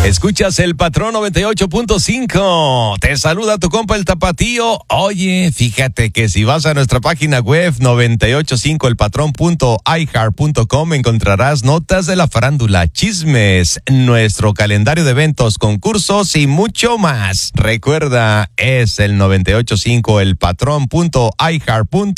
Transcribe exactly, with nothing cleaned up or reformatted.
Escuchas el Patrón noventa y ocho punto cinco. Te saluda tu compa el Tapatío. Oye, fíjate que si vas a nuestra página web noventa y ocho punto cinco el patrón punto i heart punto com encontrarás notas de la farándula, chismes, nuestro calendario de eventos, concursos y mucho más. Recuerda, es el noventa y ocho punto cinco el patrón punto i heart punto com.